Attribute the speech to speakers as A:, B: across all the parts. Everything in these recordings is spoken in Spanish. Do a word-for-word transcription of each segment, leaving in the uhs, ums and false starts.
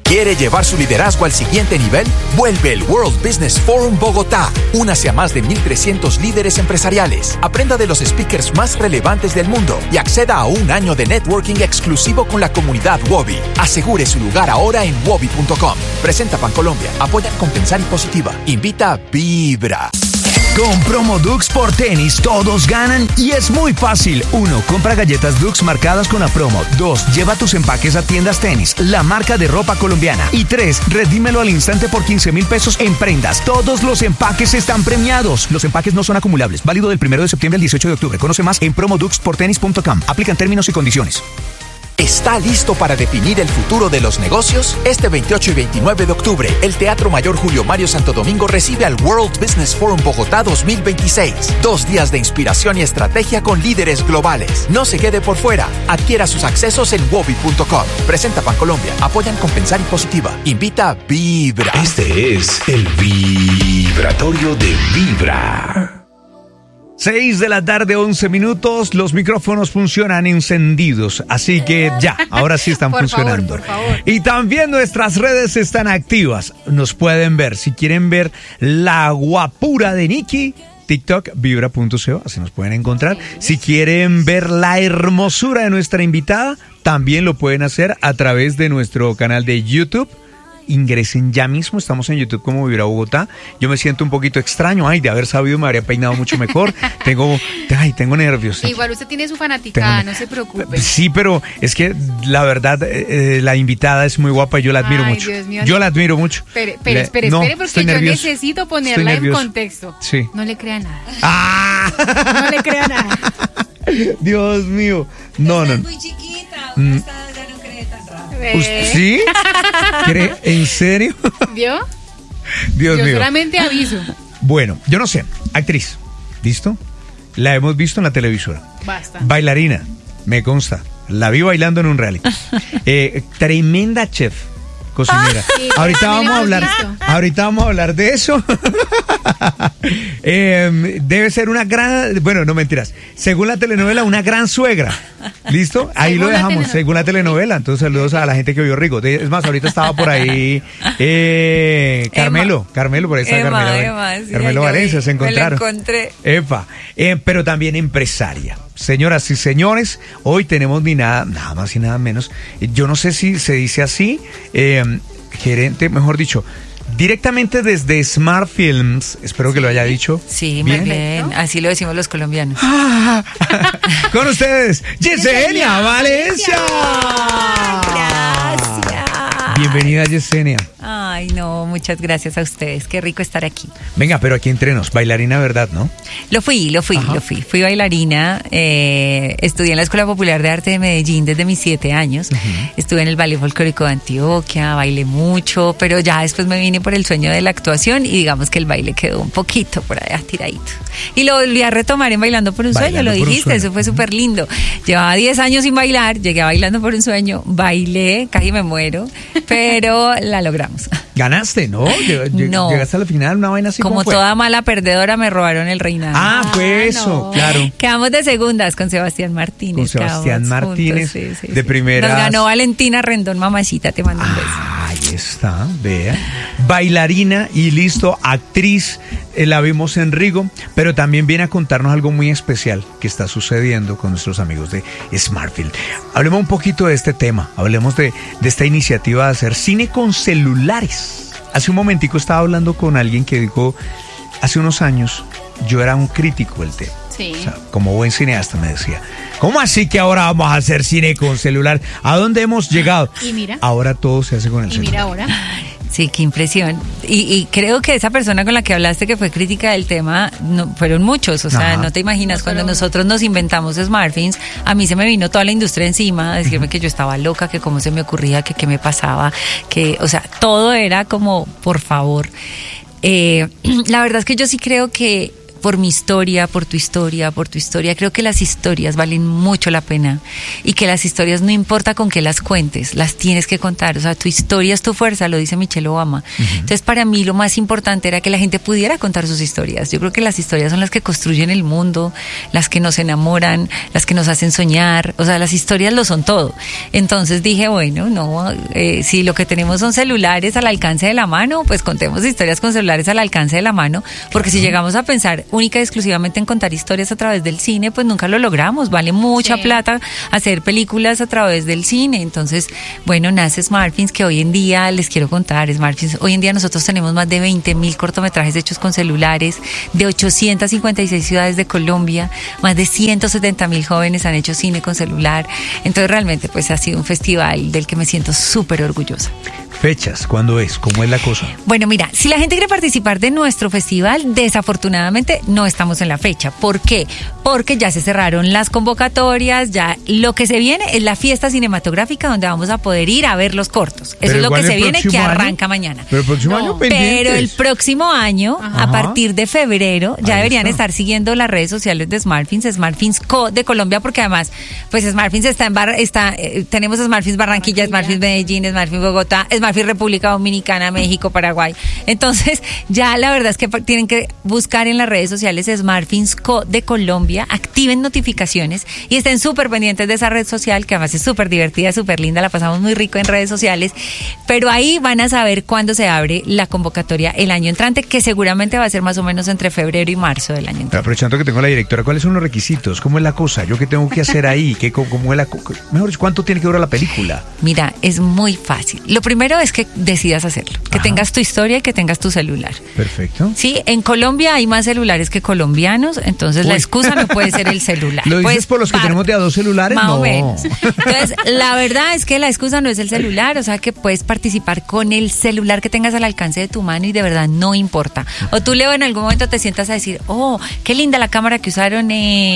A: ¿Quiere llevar su liderazgo al siguiente nivel? Vuelve el World Business Forum Bogotá. Únase a más de mil trescientos líderes empresariales. Aprenda de los speakers más relevantes del mundo y acceda a un año de networking exclusivo con la comunidad Wobi. Asegure su lugar ahora en wobi punto com. Presenta Bancolombia. Apoya Compensar y Positiva. Invita Vibra.
B: Con promo Dux por tenis, todos ganan y es muy fácil. Uno, compra galletas Dux marcadas con la promo. Dos, lleva tus empaques a Tiendas Tenis, la marca de ropa colombiana. Y tres, redímelo al instante por quince mil pesos en prendas. Todos los empaques están premiados. Los empaques no son acumulables. Válido del primero de septiembre al dieciocho de octubre. Conoce más en promo dux por tenis punto com. Aplican términos y condiciones.
A: ¿Está listo para definir el futuro de los negocios? Este veintiocho y veintinueve de octubre, el Teatro Mayor Julio Mario Santo Domingo recibe al World Business Forum Bogotá dos mil veintiséis. Dos días de inspiración y estrategia con líderes globales. No se quede por fuera. Adquiera sus accesos en wobi punto com. Presenta Bancolombia. Apoyan Compensar y Positiva. Invita Vibra.
C: Este es el vibratorio de Vibra.
B: seis de la tarde, once minutos, los micrófonos funcionan encendidos, así que ya, ahora sí están
D: por
B: funcionando.
D: Favor, por favor.
B: Y también nuestras redes están activas, nos pueden ver, si quieren ver la guapura de Nikki, TikTok, vibra punto co, así nos pueden encontrar. Si quieren ver la hermosura de nuestra invitada, también lo pueden hacer a través de nuestro canal de YouTube. Ingresen ya mismo, estamos en YouTube como Vibra Bogotá. Yo me siento un poquito extraño, ay, de haber sabido me habría peinado mucho mejor. Tengo, ay, tengo nervios.
D: Igual usted tiene su fanaticada, tengo... no se preocupe.
B: Sí, pero es que la verdad, eh, la invitada es muy guapa y yo la admiro
D: ay,
B: mucho.
D: Dios mío,
B: yo
D: no.
B: la admiro mucho.
D: Espere, espere, espere,
B: no,
D: espere porque yo
B: nervioso.
D: necesito ponerla en contexto.
B: Sí.
D: No le crea nada.
B: ¡Ah!
D: No le crea nada.
B: Dios mío. No, no.
E: Es muy chiquita, una mm. está, ya no cree tan rápido.
D: ¿Eh?
B: ¿Sí? ¿Cree? ¿En serio?
D: ¿Vio?
B: Dios
D: yo
B: mío.
D: solamente aviso.
B: Bueno, yo no sé. Actriz, ¿listo? La hemos visto en la televisora.
D: Basta.
B: Bailarina, me consta. La vi bailando en un reality. eh, tremenda chef, cocinera.
D: Sí,
B: ahorita vamos a hablar.
D: visto.
B: Ahorita vamos a hablar de eso. eh, debe ser una gran, bueno, no mentiras. Según la telenovela, una gran suegra. ¿Listo? Ahí
D: Según
B: lo
D: la
B: dejamos,
D: telenovela.
B: según la telenovela. Entonces, saludos a la gente que vio Rico. Es más, ahorita estaba por ahí eh, Carmelo,
E: Emma.
B: Carmelo, por ahí está
E: Emma,
B: Carmelo.
E: Emma, sí,
B: Carmelo
E: ahí lo
B: Valencia,
E: vi.
B: se encontraron.
E: Me lo encontré.
B: Epa, eh, pero también empresaria. Señoras y señores, hoy tenemos ni nada, nada más y nada menos. Yo no sé si se dice así, eh, gerente, mejor dicho, directamente desde Smart Films, espero que lo haya dicho.
E: Sí, muy
B: bien.
E: bien. Así lo decimos los colombianos.
B: Con ustedes, Yesenia Valencia.
E: Gracias.
B: Bienvenida, Yesenia.
E: Ay, no, muchas gracias a ustedes. Qué rico estar aquí.
B: Venga, pero aquí entre nos, bailarina, ¿verdad, no?
E: Lo fui, lo fui,
B: Ajá.
E: lo fui. Fui bailarina, eh, estudié en la Escuela Popular de Arte de Medellín desde mis siete años. Uh-huh. Estuve en el Ballet Folclórico de Antioquia, bailé mucho, pero ya después me vine por el sueño de la actuación y digamos que el baile quedó un poquito por allá tiradito. Y lo volví a retomar en Bailando por un
B: Bailando
E: Sueño, lo
B: por un
E: dijiste,
B: sueño.
E: eso fue súper lindo. Llevaba diez años sin bailar, llegué a Bailando por un Sueño, bailé, casi me muero, pero la logramos.
B: Ganaste, ¿no? Lleg- lleg-
E: No.
B: Llegaste a la final, una vaina así
E: Como
B: como fue.
E: toda mala perdedora me robaron el reinado.
B: Ah, fue eso,
D: no.
B: claro.
E: Quedamos de segundas con Sebastián Martínez.
B: Con Sebastián
E: quedamos
B: Martínez,
E: juntos, sí, sí,
B: de
E: sí.
B: primeras.
E: Nos ganó Valentina Rendón, mamacita, te mando un beso.
B: Ahí está, vea. Bailarina y listo, actriz, eh, la vimos en Rigo, pero también viene a contarnos algo muy especial que está sucediendo con nuestros amigos de Smartfield. Hablemos un poquito de este tema, hablemos de, de esta iniciativa de hacer cine con celulares. Hace un momentico estaba hablando con alguien que dijo, hace unos años yo era un crítico del tema.
D: Sí.
B: O sea, como buen cineasta me decía, ¿cómo así que ahora vamos a hacer cine con celular? ¿A dónde hemos llegado?
D: Y mira.
B: Ahora todo se hace con el
D: Y
B: celular.
D: mira ahora.
E: Sí, qué impresión. Y, y creo que esa persona con la que hablaste que fue crítica del tema, no, fueron muchos. O sea,
B: Ajá.
E: no te imaginas,
D: No
E: cuando
D: solo uno.
E: nosotros nos inventamos Smartphones, a mí se me vino toda la industria encima a decirme que yo estaba loca, que cómo se me ocurría, que qué me pasaba, que, o sea, todo era como, por favor. Eh, la verdad es que yo sí creo que por mi historia, por tu historia, por tu historia. Creo que las historias valen mucho la pena y que las historias no importa con qué las cuentes, las tienes que contar. O sea, tu historia es tu fuerza, lo dice Michelle Obama. Uh-huh. Entonces, para mí lo más importante era que la gente pudiera contar sus historias. Yo creo que las historias son las que construyen el mundo, las que nos enamoran, las que nos hacen soñar. O sea, las historias lo son todo. Entonces dije, bueno, no, eh, si lo que tenemos son celulares al alcance de la mano, pues contemos historias con celulares al alcance de la mano, porque si llegamos a pensar única y exclusivamente en contar historias a través del cine, pues nunca lo logramos. Vale mucha sí. plata hacer películas a través del cine. Entonces, bueno, nace Smartfilms, que hoy en día les quiero contar. Smartfilms, hoy en día nosotros tenemos más de veinte mil cortometrajes hechos con celulares de ochocientas cincuenta y seis ciudades de Colombia. Más de ciento setenta mil jóvenes han hecho cine con celular. Entonces, realmente, pues ha sido un festival del que me siento súper orgullosa.
B: Fechas, ¿cuándo es? ¿Cómo es la cosa?
E: Bueno, mira, si la gente quiere participar de nuestro festival, desafortunadamente no estamos en la fecha. ¿Por qué? Porque ya se cerraron las convocatorias, ya lo que se viene es la fiesta cinematográfica donde vamos a poder ir a ver los cortos. Eso es lo que se viene, que arranca
B: año?
E: mañana.
B: Pero el próximo
E: no,
B: año pendientes.
E: Pero el próximo año, Ajá. a partir de febrero, ya Ahí deberían está. estar siguiendo las redes sociales de Smartfilms, Smartfilms Co de Colombia, porque además, pues Smartfilms está en Bar, está, eh, tenemos Smartfilms Barranquilla, Barranquilla, Smartfilms Medellín, Smartfilms Bogotá, Smartfilms República Dominicana, México, Paraguay. Entonces, ya la verdad es que tienen que buscar en las redes sociales Smartfilms Co de Colombia, activen notificaciones y estén súper pendientes de esa red social, que además es súper divertida, súper linda, la pasamos muy rico en redes sociales, pero ahí van a saber cuándo se abre la convocatoria el año entrante, que seguramente va a ser más o menos entre febrero y marzo del año entrante.
B: Aprovechando que tengo a la directora, ¿cuáles son los requisitos? ¿Cómo es la cosa? ¿Yo qué tengo que hacer ahí? ¿Qué, cómo es la, mejor, ¿cuánto tiene que durar la película?
E: Mira, es muy fácil. Lo primero es que decidas hacerlo, que Ajá. tengas tu historia y que tengas tu celular.
B: Perfecto.
E: Sí, en Colombia hay más celulares que colombianos, entonces Uy. la excusa no puede ser el celular.
B: ¿Lo dices
E: pues,
B: por los que par, tenemos de a dos celulares?
E: Más
B: no.
E: o menos. Entonces, la verdad es que la excusa no es el celular, o sea que puedes participar con el celular que tengas al alcance de tu mano y de verdad no importa. O tú, Leo, en algún momento te sientas a decir, oh, qué linda la cámara que usaron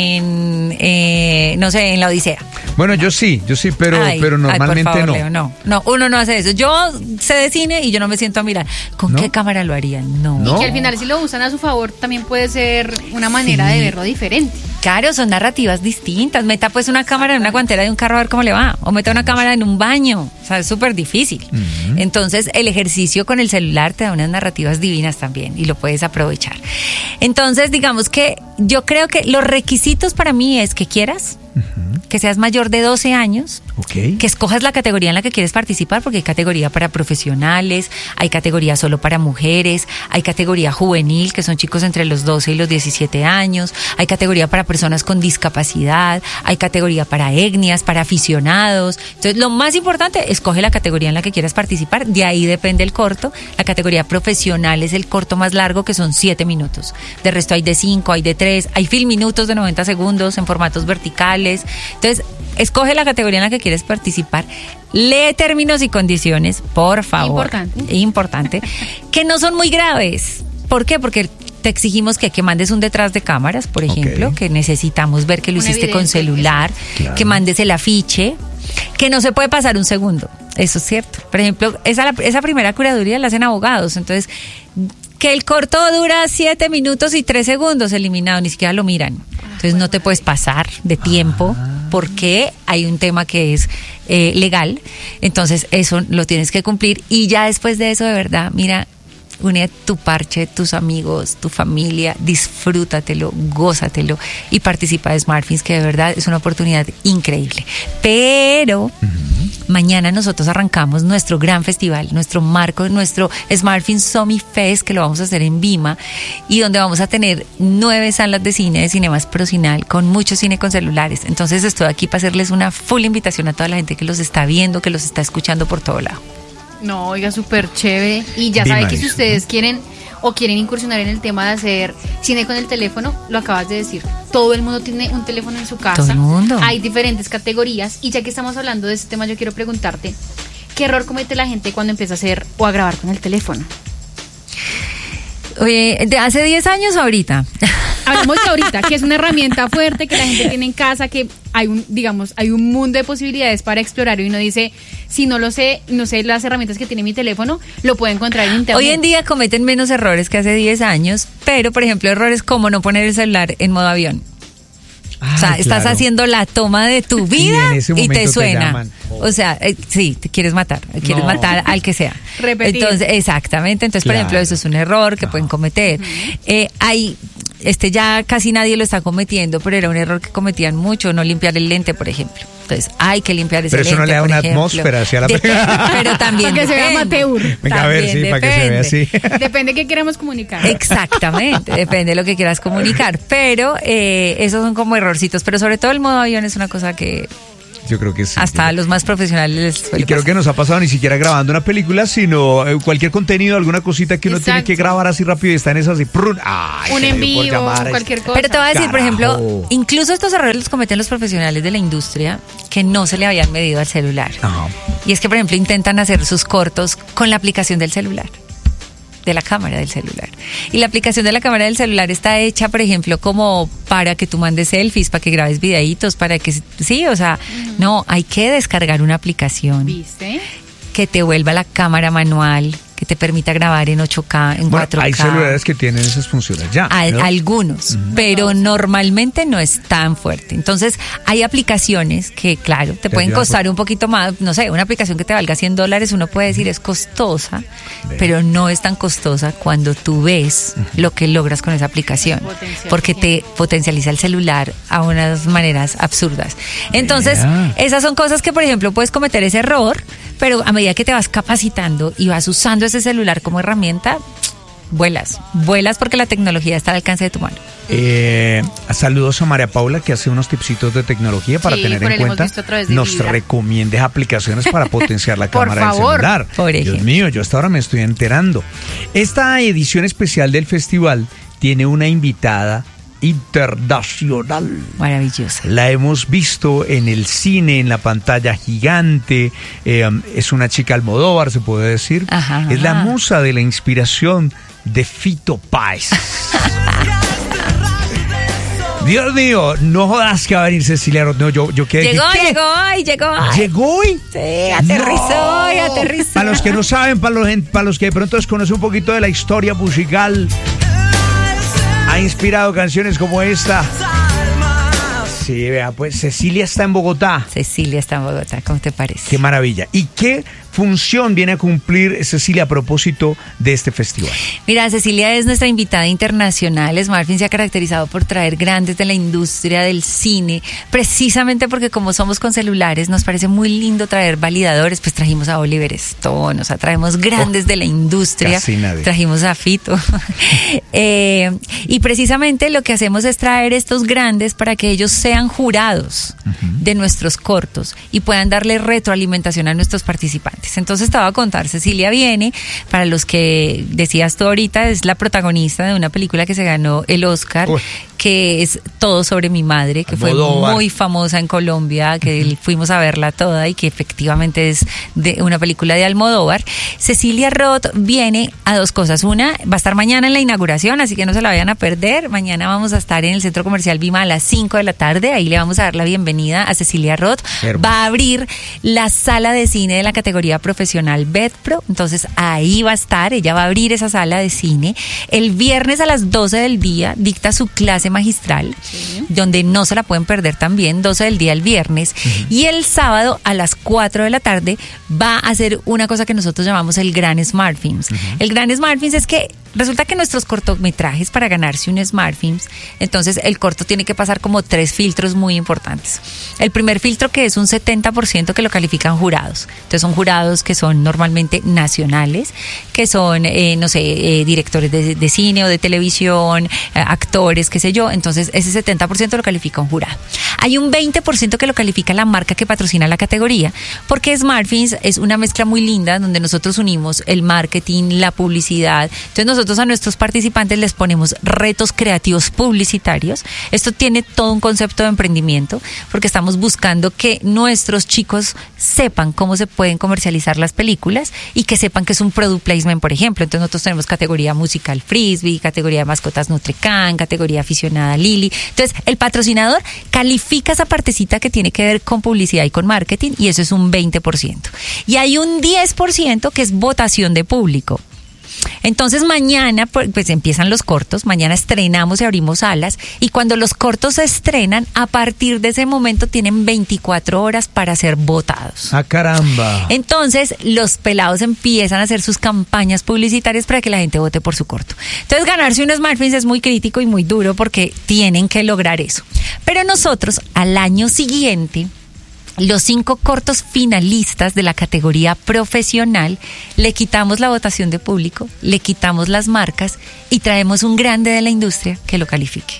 E: en, eh, no sé, en la Odisea.
B: Bueno, yo sí, yo sí, pero,
E: ay,
B: pero normalmente
E: ay, por favor,
B: no.
E: Leo, no. No, uno no hace eso. Yo sé de cine y yo no me siento a mirar. ¿Con ¿No? qué cámara lo harían? No.
D: Y que al final, si lo usan a su favor, también puede ser una manera sí. de verlo diferente.
E: Claro, son narrativas distintas. Meta pues una cámara en una guantera de un carro a ver cómo le va. O meta una cámara en un baño. O sea, es súper difícil. Uh-huh. Entonces, el ejercicio con el celular te da unas narrativas divinas también y lo puedes aprovechar. Entonces, digamos que yo creo que los requisitos para mí es que quieras, uh-huh. que seas mayor de doce años,
B: okay.
E: que escojas la categoría en la que quieres participar, porque hay categoría para profesionales, hay categoría solo para mujeres, hay categoría juvenil, que son chicos entre los doce y los diecisiete años, hay categoría para personas con discapacidad, hay categoría para etnias, para aficionados. Entonces, lo más importante, escoge la categoría en la que quieras participar, de ahí depende el corto. La categoría profesional es el corto más largo, que son siete minutos. De resto hay de cinco, hay de tres, hay film minutos de noventa segundos en formatos verticales. Entonces, escoge la categoría en la que quieres participar, lee términos y condiciones, por favor.
D: Importante.
E: Importante. Que no son muy graves. ¿Por qué? Porque te exigimos que, que mandes un detrás de cámaras, por ejemplo, okay. que necesitamos ver que lo Una hiciste con celular, claro. que mandes el afiche, que no se puede pasar un segundo. Eso es cierto. Por ejemplo, esa, esa primera curaduría la hacen abogados, entonces que el corto dura siete minutos y tres segundos eliminado, ni siquiera lo miran. Entonces no te puedes pasar de tiempo porque hay un tema que es eh, legal. Entonces eso lo tienes que cumplir y ya después de eso, de verdad, mira, une tu parche, tus amigos, tu familia, disfrútatelo, gózatelo y participa de Smartfilms, que de verdad es una oportunidad increíble. Pero uh-huh. mañana nosotros arrancamos nuestro gran festival, nuestro marco, nuestro Smartfilms Somi Fest, que lo vamos a hacer en Vima, y donde vamos a tener nueve salas de cine de Cinemas Procinal con mucho cine con celulares. Entonces estoy aquí para hacerles una full invitación a toda la gente que los está viendo, que los está escuchando por todo lado.
D: No, oiga, súper chévere. Y ya saben que si ustedes quieren o quieren incursionar en el tema de hacer cine con el teléfono, lo acabas de decir, todo el mundo tiene un teléfono en su casa.
E: Todo el mundo.
D: Hay diferentes categorías. Y ya que estamos hablando de este tema, yo quiero preguntarte, ¿qué error comete la gente cuando empieza a hacer o a grabar con el teléfono?
E: Oye, ¿de hace diez años o ahorita?
D: Hablamos de ahorita, que es una herramienta fuerte que la gente tiene en casa, que hay un, digamos, hay un mundo de posibilidades para explorar y uno dice, si no lo sé, no sé las herramientas que tiene mi teléfono, lo puedo encontrar en internet.
E: Hoy en día cometen menos errores que hace diez años, pero por ejemplo errores como no poner el celular en modo avión. Ah, o sea, estás claro. haciendo la toma de tu vida y, y te suena. Te o sea, eh, sí, te quieres matar, quieres no. matar al que sea.
D: Repetir.
E: Entonces, exactamente. Entonces, claro. por ejemplo, eso es un error que no. pueden cometer. Uh-huh. Eh, hay, este ya casi nadie lo está cometiendo, pero era un error que cometían mucho, no limpiar el lente, por ejemplo. Entonces, hay que limpiar ese
B: lente.
E: Pero
B: eso no le da una
E: ejemplo.
B: atmósfera hacia la
E: pegada. Pero también
D: para que
E: depende.
D: se vea amateur.
B: Venga, a ver, sí, depende. Para que se vea así.
D: Depende de qué queremos comunicar.
E: Exactamente, depende de lo que quieras comunicar. Pero eh, esos son como errorcitos. Pero sobre todo el modo avión es una cosa que...
B: Yo creo que sí.
E: Hasta a los más profesionales les suele
B: Y creo
E: pasar.
B: que nos ha pasado ni siquiera grabando una película, sino cualquier contenido, alguna cosita que uno Exacto. tiene que grabar así rápido y está en esas y ¡prun! ¡Ay,
D: un en vivo, cualquier cosa.
E: Pero te voy a decir,
B: Carajo.
E: por ejemplo, incluso estos errores los cometen los profesionales de la industria que no se le habían medido al celular.
B: Ajá.
E: Y es que, por ejemplo, intentan hacer sus cortos con la aplicación del celular. De la cámara del celular. Y la aplicación de la cámara del celular está hecha, por ejemplo, como para que tú mandes selfies, para que grabes videitos, para que... Sí, o sea, uh-huh. no, hay que descargar una aplicación.
D: ¿Viste?
E: Que te vuelva la cámara manual, que te permita grabar en ocho K, en bueno, cuatro K.
B: Hay celulares que tienen esas funciones ya.
E: Al,
B: ¿no?
E: Algunos, uh-huh. pero normalmente no es tan fuerte. Entonces, hay aplicaciones que, claro, te, te pueden costar un poquito más. No sé, una aplicación que te valga cien dólares, uno puede decir es costosa, Bien. pero no es tan costosa cuando tú ves uh-huh. lo que logras con esa aplicación. Porque te potencializa el celular a unas maneras absurdas. Entonces, yeah. esas son cosas que, por ejemplo, puedes cometer ese error, pero a medida que te vas capacitando y vas usando ese celular como herramienta, vuelas, vuelas porque la tecnología está al alcance de tu mano.
B: Eh, saludos a María Paula, que hace unos tipsitos de tecnología para
D: sí,
B: tener en cuenta. Nos recomiendes aplicaciones para potenciar la cámara del celular.
E: Por
B: Dios
E: ejemplo.
B: mío, yo hasta ahora me estoy enterando. Esta edición especial del festival tiene una invitada internacional.
E: Maravillosa.
B: La hemos visto en el cine, en la pantalla gigante. Eh, es una chica Almodóvar, se puede decir.
E: Ajá,
B: es la
E: ajá.
B: musa de la inspiración de Fito Páez. Dios mío, no jodas que va a venir Cecilia Roth. No, yo, yo quedé.
E: Llegó,
B: ¿qué?
E: llegó hoy, llegó hoy.
B: ¿Llegó hoy?
E: Sí, aterrizó
B: no.
E: hoy, aterrizó.
B: Para los que no saben, para los, para los que de pronto desconocen un poquito de la historia musical, ha inspirado canciones como esta. Sí, vea, pues Cecilia está en Bogotá.
E: Cecilia está en Bogotá, ¿cómo te parece?
B: Qué maravilla. ¿Y qué función viene a cumplir Cecilia a propósito de este festival?
E: Mira, Cecilia es nuestra invitada internacional. Smartfin se ha caracterizado por traer grandes de la industria del cine, precisamente porque como somos con celulares, nos parece muy lindo traer validadores. Pues trajimos a Oliver Stone, o sea, traemos grandes oh, de la industria.
B: Casi nadie.
E: Trajimos a Fito. eh, y precisamente lo que hacemos es traer estos grandes para que ellos sean jurados uh-huh. de nuestros cortos y puedan darle retroalimentación a nuestros participantes. Entonces te voy a contar, Cecilia viene, para los que decías tú ahorita, es la protagonista de una película que se ganó el Oscar, Uy. que es Todo sobre mi madre, que Almodóvar. Fue muy famosa en Colombia, que uh-huh. fuimos a verla toda y que efectivamente es de una película de Almodóvar. Cecilia Roth viene a dos cosas. Una, va a estar mañana en la inauguración, así que no se la vayan a perder. Mañana vamos a estar en el Centro Comercial Vima a las cinco de la tarde. Ahí le vamos a dar la bienvenida a Cecilia Roth. Hermoso. Va a abrir la sala de cine de la categoría profesional BetPro. Entonces ahí va a estar, ella va a abrir esa sala de cine. El viernes a las doce del día dicta su clase magistral, sí. donde no se la pueden perder también, doce del día el viernes. Uh-huh. Y el sábado a las cuatro de la tarde va a hacer una cosa que nosotros llamamos el Gran Smartfilms. Uh-huh. El Gran Smartfilms es que resulta que nuestros cortometrajes, para ganarse un Smartfilms, entonces el corto tiene que pasar como tres filtros muy importantes. El primer filtro, que es un setenta por ciento que lo califican jurados. Entonces son jurados que son normalmente nacionales, que son, eh, no sé, eh, directores de, de cine o de televisión, eh, actores, qué sé yo. Entonces ese setenta por ciento lo califica un jurado. Hay un veinte por ciento que lo califica la marca que patrocina la categoría, porque Smartfilms es una mezcla muy linda donde nosotros unimos el marketing, la publicidad. Entonces nosotros Nosotros a nuestros participantes les ponemos retos creativos publicitarios. Esto tiene todo un concepto de emprendimiento porque estamos buscando que nuestros chicos sepan cómo se pueden comercializar comercializar las películas y que sepan que es un product placement, por ejemplo. Entonces nosotros tenemos categoría musical Frisbee, categoría de mascotas Nutrecan, categoría aficionada Lili. Entonces el patrocinador califica esa partecita que tiene que ver con publicidad y con marketing, y eso es un veinte por ciento. Y hay un diez por ciento que es votación de público. Entonces mañana pues empiezan los cortos, mañana estrenamos y abrimos salas, y cuando los cortos se estrenan, a partir de ese momento tienen veinticuatro horas para ser votados.
B: ¡Ah, caramba!
E: Entonces los pelados empiezan a hacer sus campañas publicitarias para que la gente vote por su corto. Entonces ganarse unos Smartphones es muy crítico y muy duro porque tienen que lograr eso. Pero nosotros al año siguiente, los cinco cortos finalistas de la categoría profesional, le quitamos la votación de público, le quitamos las marcas y traemos un grande de la industria que lo califique.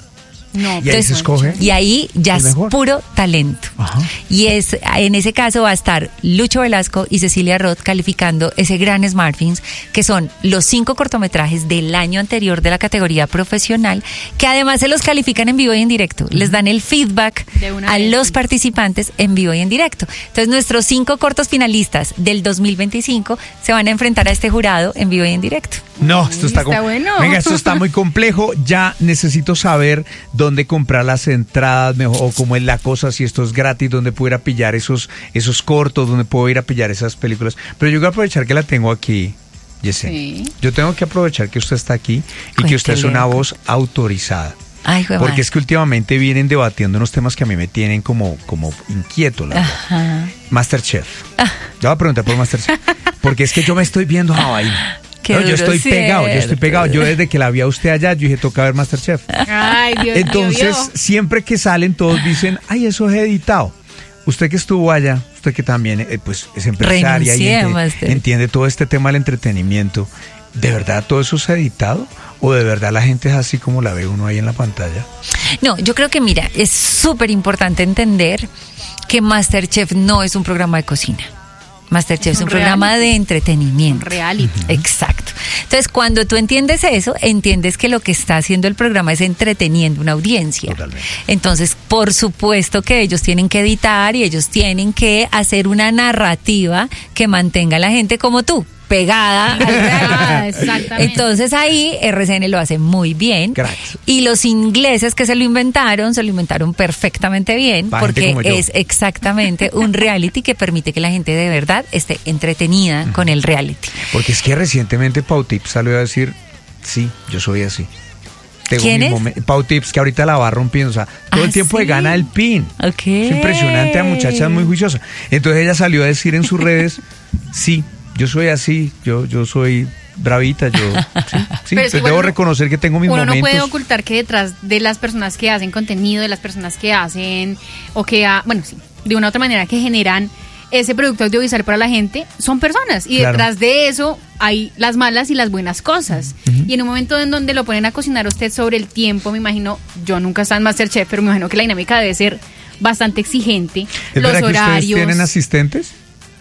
D: No,
B: y ahí se escoge.
E: Y ahí ya es puro talento. Ajá. Y es en ese caso va a estar Lucho Velasco y Cecilia Roth calificando ese gran Smartphones, que son los cinco cortometrajes del año anterior de la categoría profesional, que además se los califican en vivo y en directo. Uh-huh. Les dan el feedback a vez. los participantes en vivo y en directo. Entonces nuestros cinco cortos finalistas del dos mil veinticinco se van a enfrentar a este jurado en vivo y en directo.
B: No, esto está, está com- bueno. Venga, esto está muy complejo. Ya necesito saber dónde comprar las entradas, mejor, o cómo es la cosa, si esto es gratis, dónde puedo ir a pillar esos, esos cortos, dónde puedo ir a pillar esas películas. Pero yo voy a aprovechar que la tengo aquí, Yesenia. Sí. Yo tengo que aprovechar que usted está aquí y Cuéntale. que usted es una voz autorizada. Ay, porque madre. es que últimamente vienen debatiendo unos temas que a mí me tienen como, como inquieto, la verdad. Ajá. Masterchef. Ah. Yo voy a preguntar por Masterchef. Porque es que yo me estoy viendo a vaina. No, yo estoy cierto. pegado, yo estoy pegado. Yo desde que la vi a usted allá, yo dije, toca ver Masterchef.
D: Ay, Dios
B: Entonces,
D: Dios, Dios.
B: siempre que salen, todos dicen, ay, eso es editado. Usted que estuvo allá, usted que también eh, pues, es empresaria y entiende, entiende todo este tema del entretenimiento, ¿de verdad todo eso es editado? ¿O de verdad la gente es así como la ve uno ahí en la pantalla?
E: No, yo creo que, mira, es súper importante entender que Masterchef no es un programa de cocina. Masterchef es un, es un programa de entretenimiento.
D: Un reality.
E: Exacto. Entonces, cuando tú entiendes eso, entiendes que lo que está haciendo el programa es entreteniendo una audiencia. Totalmente. Entonces, por supuesto que ellos tienen que editar y ellos tienen que hacer una narrativa que mantenga a la gente como tú, pegada al reality. Exactamente. Entonces ahí R C N lo hace muy bien. Gracias. Y los ingleses que se lo inventaron, se lo inventaron perfectamente bien, pa porque es exactamente un reality que permite que la gente de verdad esté entretenida uh-huh. con el reality.
B: Porque es que recientemente Pau Tips salió a decir, sí, yo soy así. Tengo
E: ¿Quién es?
B: Momen- Pau Tips, que ahorita la va rompiendo, o sea, todo
E: ¿Ah,
B: el tiempo
E: sí?
B: de gana el pin.
E: Okay.
B: Es impresionante, la muchacha es muy juiciosa. Entonces ella salió a decir en sus redes, sí, yo soy así, yo, yo soy bravita, yo sí, sí,
D: es que
B: debo
D: uno,
B: reconocer que tengo mis
D: uno
B: momentos.
D: Uno no puede ocultar que detrás de las personas que hacen contenido, de las personas que hacen, o que, ha, bueno, sí, de una u otra manera que generan ese producto audiovisual para la gente, son personas. Y claro. detrás de eso hay las malas y las buenas cosas. Uh-huh. Y en un momento en donde lo ponen a cocinar a usted sobre el tiempo, me imagino, yo nunca estaba en Masterchef, pero me imagino que la dinámica debe ser bastante exigente.
B: ¿Es
D: los
B: verdad
D: horarios.
B: que ustedes tienen asistentes?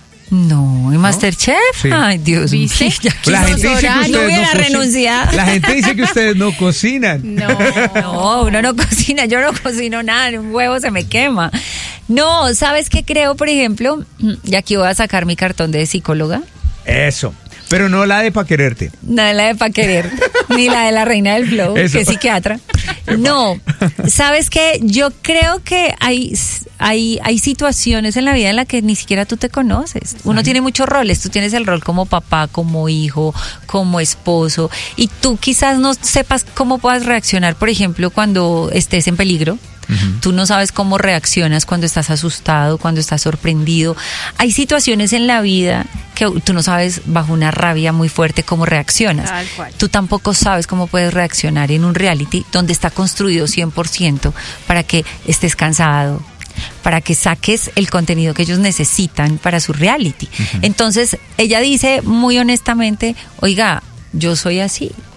E: No, ¿en Masterchef?
B: Sí.
E: Ay, Dios mío.
B: La gente dice que ustedes
E: no hubiera
B: no
E: renunciado.
B: La gente dice que ustedes no cocinan.
E: No, no, uno no cocina, yo no cocino nada, un huevo se me quema. No, ¿sabes qué creo, por ejemplo? Y aquí voy a sacar mi cartón de psicóloga.
B: Eso. Pero no la de pa' quererte.
E: No la de pa' quererte, ni la de la reina del flow, Eso. que es psiquiatra. No, ¿sabes qué? Yo creo que hay, hay, hay situaciones en la vida en las que ni siquiera tú te conoces. Uno tiene muchos roles. Tú tienes el rol como papá, como hijo, como esposo. Y tú quizás no sepas cómo puedas reaccionar, por ejemplo, cuando estés en peligro. Uh-huh. Tú no sabes cómo reaccionas cuando estás asustado, cuando estás sorprendido. Hay situaciones en la vida que tú no sabes bajo una rabia muy fuerte cómo reaccionas.
D: Tal cual.
E: Tú tampoco sabes cómo puedes reaccionar en un reality donde está construido cien por ciento para que estés cansado, para que saques el contenido que ellos necesitan para su reality. Uh-huh. Entonces, ella dice muy honestamente, oiga, yo soy así.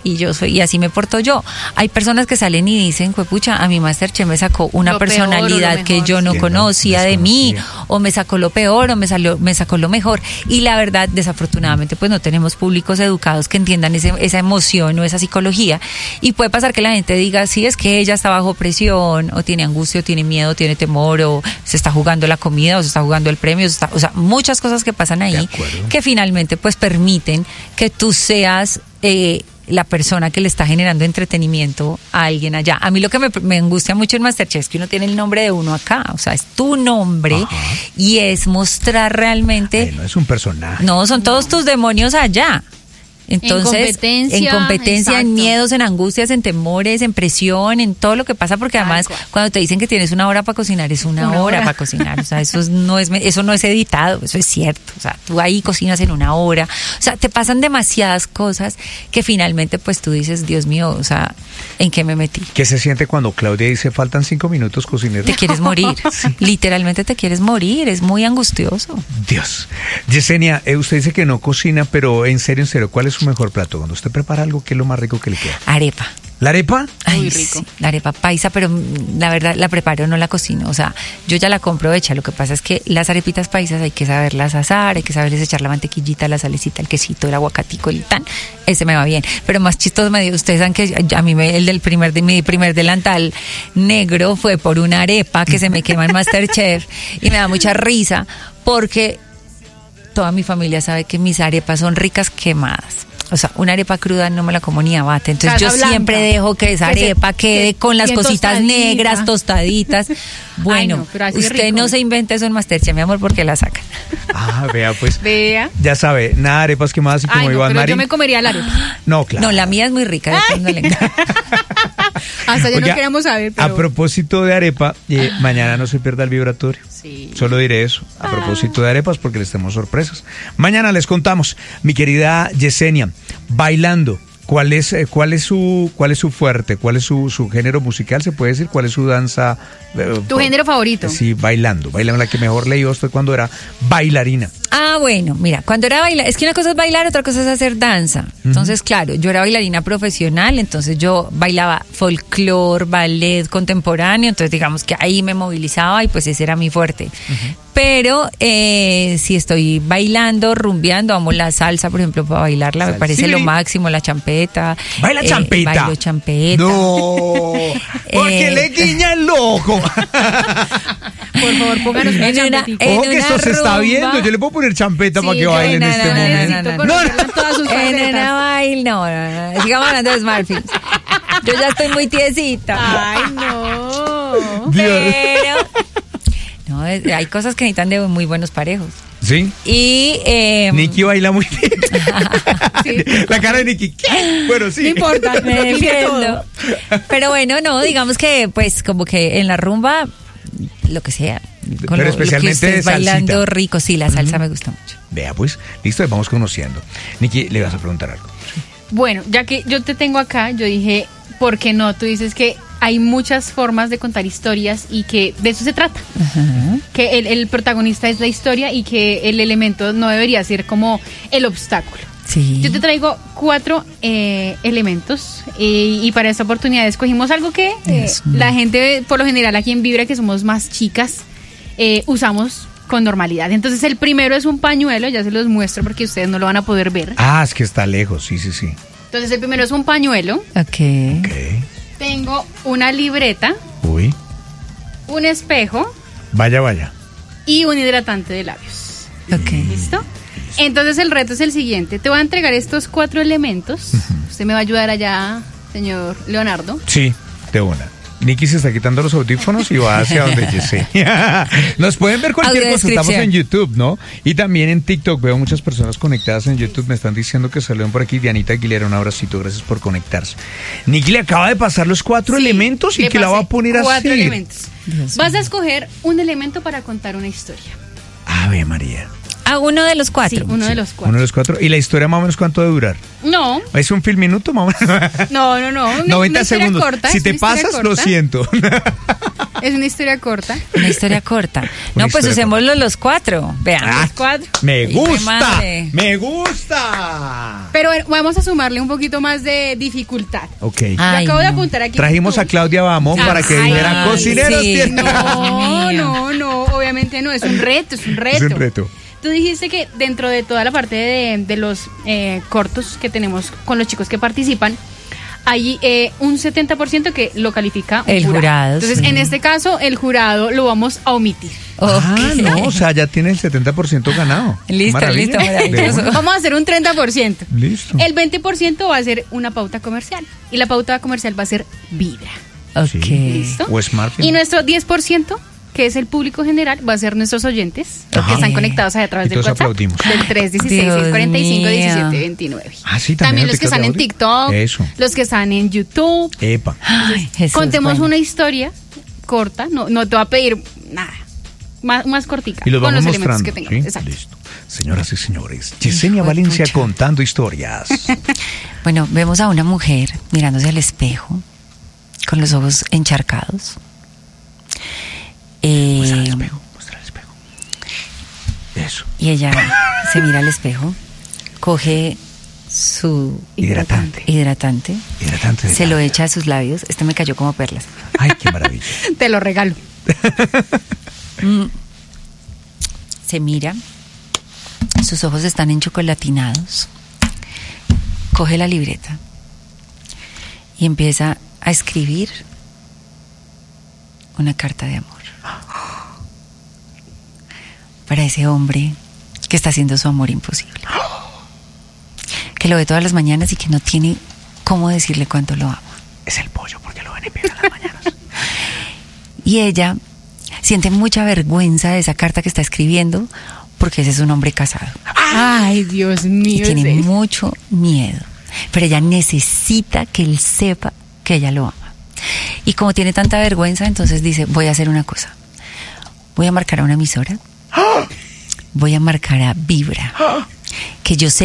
E: y yo soy, y así me porto yo. Hay personas que salen y dicen, pucha, a mi MasterChef me sacó una
D: Lo
E: personalidad
D: peor,
E: que yo no
B: que no
E: conocía de mí,
B: desconocía.
E: o me sacó lo peor, o me salió, me sacó lo mejor. Y la verdad, desafortunadamente, pues no tenemos públicos educados que entiendan ese, esa emoción o esa psicología. Y puede pasar que la gente diga, sí, es que ella está bajo presión, o tiene angustia, o tiene miedo, o tiene temor, o se está jugando la comida, o se está jugando el premio, o, se está, o sea, muchas cosas que pasan ahí,
B: acuerdo.
E: que finalmente pues permiten que tú seas eh, la persona que le está generando entretenimiento a alguien allá. A mí lo que me, me angustia mucho en MasterChef es que uno tiene el nombre de uno acá, o sea, es tu nombre. Ajá. Y es mostrar realmente...
B: Ay, no es un personaje.
E: No, son todos tus demonios allá. Entonces,
D: en competencia,
E: en, competencia, en
D: exacto.
E: miedos, en angustias, en temores, en presión, en todo lo que pasa, porque
D: Tal
E: además
D: cual.
E: cuando te dicen que tienes una hora para cocinar, es una,
D: Una
E: hora,
D: hora.
E: para cocinar, o sea, eso es- no es eso no es editado, eso es cierto, o sea, tú ahí cocinas en una hora, o sea, te pasan demasiadas cosas que finalmente pues tú dices, Dios mío, o sea, ¿en qué me metí?
B: ¿Qué se siente cuando Claudia dice faltan cinco minutos, cocinero?
E: Te quieres morir, literalmente te quieres morir, es muy angustioso.
B: Dios. Yesenia, eh, usted dice que no cocina, pero en serio, en serio, ¿cuál es su mejor plato? Cuando usted prepara algo, ¿qué es lo más rico que le queda?
E: Arepa.
B: ¿La arepa?
E: Ay,
D: Muy rico.
E: sí, la arepa paisa, pero mm, la verdad la preparo, no la cocino. O sea, yo ya la compro hecha. Lo que pasa es que las arepitas paisas hay que saberlas asar, hay que saberles echar la mantequillita, la salecita, el quesito, el aguacatico, el tan. Ese me va bien. Pero más chistoso me dio, ustedes saben que a mí me, el del primer de mi primer delantal negro fue por una arepa que se me quema en MasterChef y me da mucha risa porque toda mi familia sabe que mis arepas son ricas quemadas. O sea, una arepa cruda no me la como ni a bate. Entonces
D: Casa
E: yo
D: blanca.
E: siempre dejo que esa
D: Que se-
E: arepa quede
D: que-
E: con las
D: bien
E: cositas
D: tostadita.
E: negras, tostaditas. Bueno,
D: no, pero así es
E: usted
D: rico.
E: no se inventa eso en MasterChef, mi amor, porque la sacan.
B: Ah, vea, pues.
D: Vea.
B: Ya sabe, nada de arepas quemadas y como
D: Ay, no,
B: Iván
D: pero
B: Mari.
D: yo me comería la arepa.
B: No, claro.
E: No, la mía es muy rica. de pronto le encanta.
D: Hasta ya
B: Oiga,
D: no queremos saber, pero...
B: A propósito de arepa, eh, mañana no se pierda el vibratorio.
D: Sí.
B: Solo diré eso, a propósito de arepas, porque les tenemos sorpresas. Mañana les contamos, mi querida Yesenia, bailando. ¿Cuál es, eh, cuál es su, cuál es su fuerte? ¿Cuál es su, su género musical? ¿Se puede decir cuál es su danza? eh,
D: ¿Tu género favorito?
B: Sí, bailando. Bailando, la que mejor leí fue cuando era bailarina.
E: Ah, bueno, mira, cuando era bailar, es que una cosa es bailar, otra cosa es hacer danza. Entonces, claro, yo era bailarina profesional, entonces yo bailaba folclore, ballet contemporáneo, entonces digamos que ahí me movilizaba y pues ese era mi fuerte. Pero eh, si estoy bailando, rumbeando, amo la salsa, por ejemplo, para bailarla, me parece
B: Salsili.
E: lo máximo, la champeta.
B: ¿Baila
E: eh,
B: champeta?
E: Bailo champeta.
B: No, porque
E: Eh,
B: le guiña el ojo.
D: Por favor, pónganos una
E: En una-
D: champetica.
E: en
B: Ojo que esto se está
E: rumba.
B: viendo. Yo le puedo poner champeta
D: Sí,
B: para que
D: yo-
B: baile en
E: no,
B: este
E: no, no,
B: momento.
E: no, no, no.
B: No,
D: Conocerla en todas sus
E: En
D: facetas.
E: una baile, no, no, no, sigamos hablando de Smartphones. Yo ya estoy muy tiesita.
D: Ay, no.
B: Dios.
E: Pero no, es- hay cosas que necesitan de muy buenos parejos.
B: Sí.
E: Y eh,
B: Nicky baila muy bien.
D: Sí.
B: La cara de Nicky. ¿Qué? Bueno, sí.
D: No importa,
E: me
D: define
E: defiendo.
D: todo.
E: Pero bueno, no, digamos que pues como que en la rumba lo que sea, con
B: Pero
E: lo-
B: especialmente
E: lo que estés
B: de
E: bailando
B: salsita.
E: rico, sí, la salsa me gusta mucho.
B: Vea, pues, listo, vamos conociendo. Nicky, le vas a preguntar algo.
D: Bueno, ya que yo te tengo acá, yo dije, ¿por qué no? Tú dices que hay muchas formas de contar historias y que de eso se trata. Que el, el protagonista es la historia y que el elemento no debería ser como el obstáculo.
E: Sí.
D: Yo te traigo cuatro eh, elementos eh, y para esta oportunidad escogimos algo que eh,
E: Eso.
D: la gente, por lo general aquí en Vibra, que somos más chicas, eh, usamos con normalidad. Entonces el primero es un pañuelo, ya se los muestro porque ustedes no lo van a poder ver.
B: Ah, es que está lejos, sí, sí, sí.
D: Entonces el primero es un pañuelo,
E: Ok.
B: Ok.
D: tengo una libreta,
B: Uy.
D: un espejo
B: Vaya, vaya.
D: y un hidratante de labios.
E: Ok.
D: ¿Listo? Entonces el reto es el siguiente. Te voy a entregar estos cuatro elementos. Usted me va a ayudar allá, señor Leonardo.
B: Sí, de una. Nicky se está quitando los audífonos y va hacia donde Yesenia. Nos pueden ver cualquier cosa, estamos en YouTube, ¿no? Y también en TikTok, veo muchas personas conectadas en YouTube, me están diciendo que saluden por aquí. Dianita Aguilera, un abracito, gracias por conectarse. Nicky le acaba de pasar los cuatro
D: Sí,
B: elementos y
D: le
B: que la va a
D: pasé
B: poner así.
D: Cuatro elementos.
E: Dios
D: Vas a escoger un elemento para contar una historia.
B: Ave María.
E: Ah, uno de los cuatro.
D: Sí, uno de los cuatro.
B: Uno de los cuatro. ¿Y la historia más o menos cuánto debe durar?
D: No,
B: ¿Es un film minuto más o menos?
D: no, no, no. Una,
B: noventa
D: una historia
B: segundos.
D: corta,
B: si
D: es
B: te
D: una historia
B: pasas, lo
D: corta.
B: siento.
D: Es una historia corta.
E: Una historia corta.
B: Una
E: No, pues
B: historia
E: usémoslo los cuatro. Vean.
B: Ah,
D: Los cuatro.
B: Me
E: Hijo de
B: gusta,
E: madre.
B: me gusta.
D: Pero bueno, vamos a sumarle un poquito más de dificultad.
B: Ok.
D: Yo
E: Ay,
D: acabo de
E: no.
D: apuntar aquí.
B: Trajimos
D: tú.
B: a Claudia Bamón para que
D: Ay,
B: dijera
E: ay,
B: cocineros
E: sí.
B: tienen-".
D: No,
E: Dios mío.
D: no, no, obviamente no, es un reto, es un reto.
B: Es un reto.
D: Tú dijiste que dentro de toda la parte de, de los eh, cortos que tenemos con los chicos que participan, hay eh, un setenta por ciento que lo califica un
E: El jurado,
D: Entonces,
E: sí.
D: en este caso, el jurado lo vamos a omitir.
B: Ah,
E: Ok.
B: no, o sea, ya tiene el setenta por ciento ganado.
E: Listo,
B: Maravilla.
E: listo, maravilloso.
B: De una.
D: Vamos a hacer un treinta por ciento.
B: Listo.
D: El veinte por ciento va a ser una pauta comercial. Y la pauta comercial va a ser Vibra.
E: Ok.
B: Sí.
D: ¿Listo?
B: O Smartphone.
D: Y nuestro diez por ciento, que es el público general, va a ser nuestros oyentes, los
B: Ajá.
D: que están conectados ahí a través
B: Y
D: del
B: todos
D: WhatsApp.
B: aplaudimos.
D: Del tres dieciséis,
E: Dios
D: seis cuarenta y cinco,
E: mío.
D: diecisiete veintinueve.
B: Ah, sí, también
D: También
B: hay
D: los que
B: TikTok
D: están
B: de
D: en
B: audio.
D: TikTok,
B: Eso.
D: los que están en YouTube.
B: Epa.
E: Ay, Jesús,
D: Contemos
E: bueno.
D: una historia corta, no, no te va a pedir nada, más, más cortica,
B: Y los
D: con
B: vamos
D: los elementos
B: mostrando.
D: que tengamos.
B: ¿sí?
D: Exacto.
B: Listo. Señoras y señores, Yesenia
E: Hijo de
B: Valencia
E: pucha.
B: contando historias.
E: Bueno, vemos a una mujer mirándose al espejo, con los ojos encharcados. Eh,
B: Muestra el espejo, muestra el espejo. Eso.
E: y ella se mira al espejo, coge su
B: Hidratante.
E: hidratante,
B: Hidratante de
E: se lo
B: labio.
E: echa a sus labios. Este me cayó como perlas.
B: Ay, qué maravilla.
D: Te lo regalo.
E: Mm. Se mira, sus ojos están enchocolatinados, coge la libreta y empieza a escribir una carta de amor para ese hombre que está haciendo su amor imposible, que lo ve todas las mañanas y que no tiene cómo decirle cuánto lo ama.
B: Es el pollo porque lo ven y piensan las mañanas.
E: Y ella siente mucha vergüenza de esa carta que está escribiendo porque ese es un hombre casado.
D: Ay, Dios
E: Y
D: mío.
E: tiene
D: ¿sí?
E: mucho miedo. Pero ella necesita que él sepa que ella lo ama. Y como tiene tanta vergüenza, entonces dice, voy a hacer una cosa. Voy a marcar a una emisora. Voy a marcar a Vibra. Que yo sé